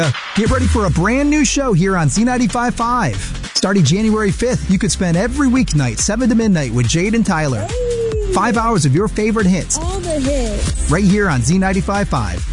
Get ready for a brand new show here on Z95.5. Starting January 5th, you could spend every weeknight 7 to midnight with Jade and Tyler. 5 hours of your favorite hits. All the hits. Right here on Z95.5.